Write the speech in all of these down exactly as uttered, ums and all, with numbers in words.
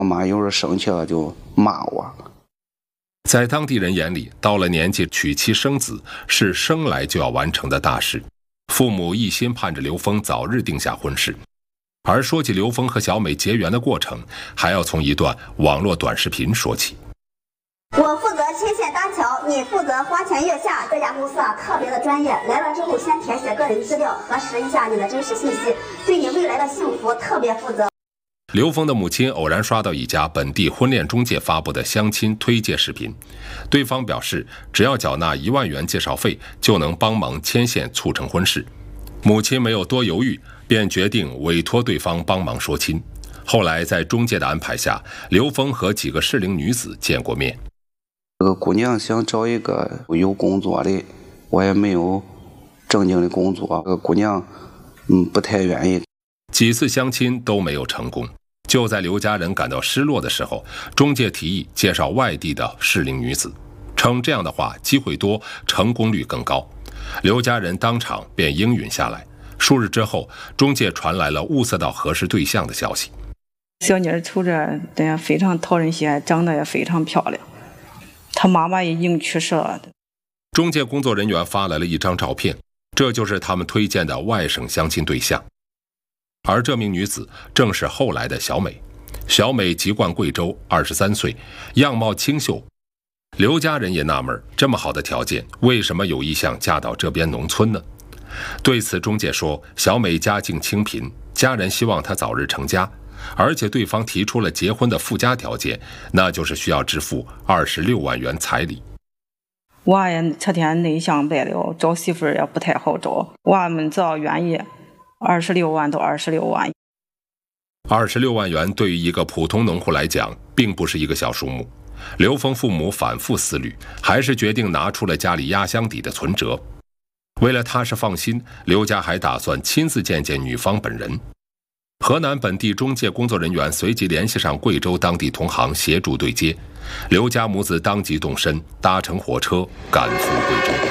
我妈有时候生气了就骂我。 在当地人眼里，到了年纪娶妻生子是生来就要完成的大事，父母一心盼着刘峰早日定下婚事。而说起刘峰和小美结缘的过程，还要从一段网络短视频说起。 我负责牵线搭桥，你负责花前月下。这家公司啊特别的专业，来了之后先填写个人资料，核实一下你的真实信息，对你未来的幸福特别负责。 刘峰的母亲偶然刷到一家本地婚恋中介发布的相亲推介视频，对方表示只要缴纳一万元介绍费，就能帮忙牵线促成婚事。母亲没有多犹豫，便决定委托对方帮忙说亲。后来在中介的安排下，刘峰和几个适龄女子见过面。 这个姑娘想找一个有工作的，我也没有正经的工作，这个姑娘嗯不太愿意。 几次相亲都没有成功。就在刘家人感到失落的时候，中介提议介绍外地的适龄女子，称这样的话机会多，成功率更高。刘家人当场便应允下来。数日之后，中介传来了物色到合适对象的消息。 小妮儿瞅着人家非常讨人喜爱，长得也非常漂亮，她妈妈已经去世了。 中介工作人员发来了一张照片，这就是他们推荐的外省相亲对象。而这名女子正是后来的小美。小美籍贯贵州，二十三岁，样貌清秀。刘家人也纳闷，这么好的条件，为什么有意向嫁到这边农村呢？对此，中介说，小美家境清贫，家人希望她早日成家，而且对方提出了结婚的附加条件，那就是需要支付二十六万元彩礼。 娃也车天内向外了，找媳妇也不太好找，娃们只要愿意。二十六万到二十六万， 二十六万元对于一个普通农户来讲，并不是一个小数目。刘峰父母反复思虑，还是决定拿出了家里压箱底的存折。为了踏实放心，刘家还打算亲自见见女方本人。河南本地中介工作人员随即联系上贵州当地同行协助对接，刘家母子当即动身，搭乘火车赶赴贵州。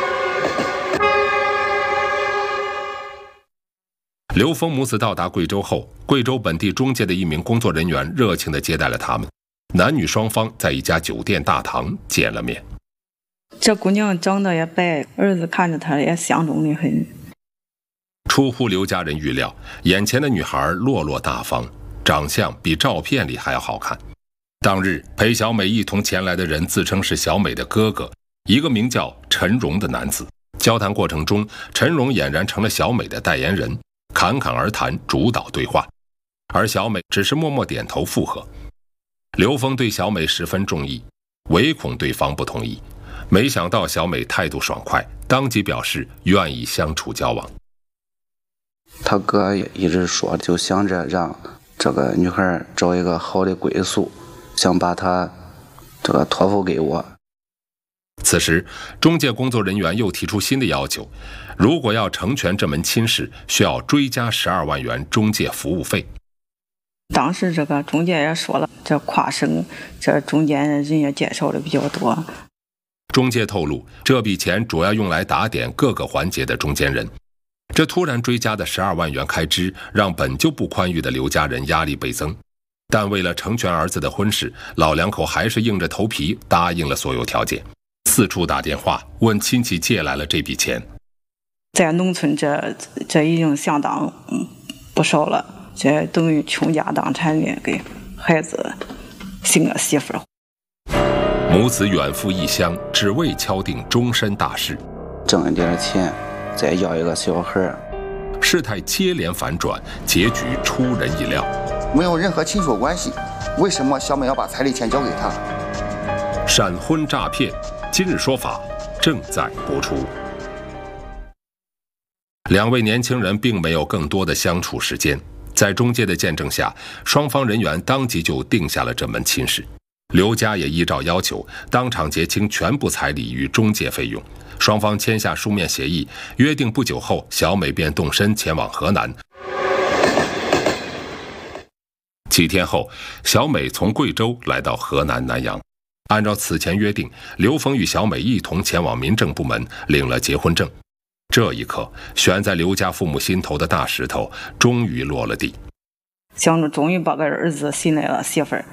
刘峰母子到达贵州后，贵州本地中介的一名工作人员热情地接待了他们，男女双方在一家酒店大堂见了面。 这姑娘长得也白，儿子看着她也相中的很。 出乎刘家人预料，眼前的女孩落落大方，长相比照片里还要好看。当日陪小美一同前来的人自称是小美的哥哥，一个名叫陈荣的男子。交谈过程中，陈荣俨然成了小美的代言人，侃侃而谈，主导对话，而小美只是默默点头附和。刘峰对小美十分中意，唯恐对方不同意，没想到小美态度爽快，当即表示愿意相处交往。 他哥也一直说，就想着让这个女孩找一个好的归宿，想把她这个托付给我。 此时，中介工作人员又提出新的要求，如果要成全这门亲事，需要追加十二万元中介服务费。 当时这个中介也说了，这跨省这中间人也介绍的比较多。 中介透露，这笔钱主要用来打点各个环节的中间人。这突然追加的十二万元开支，让本就不宽裕的刘家人压力倍增。但为了成全儿子的婚事，老两口还是硬着头皮答应了所有条件，四处打电话问亲戚借来了这笔钱。 在农村这这已经相当不少了，这等于倾家荡产的给孩子寻个媳妇。 母子远赴异乡，只为敲定终身大事， 挣一点钱再要一个小孩。 事态接连反转，结局出人意料。 没有任何亲属关系，为什么小美要把彩礼钱交给他？ 闪婚诈骗，今日说法正在播出。两位年轻人并没有更多的相处时间，在中介的见证下，双方人员当即就定下了这门亲事。刘家也依照要求，当场结清全部彩礼与中介费用，双方签下书面协议，约定不久后，小美便动身前往河南。几天后，小美从贵州来到河南南阳。按照此前约定，刘峰与小美一同前往民政部门领了结婚证。这一刻，悬在刘家父母心头的大石头终于落了地。 想着终于把个儿子寻来了媳妇儿。